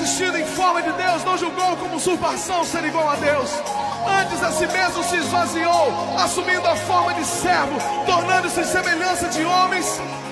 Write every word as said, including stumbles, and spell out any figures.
revestido em forma de Deus, não julgou como usurpação ser igual a Deus. Antes a si mesmo se esvaziou, assumindo a forma de servo, tornando-se em semelhança de homens,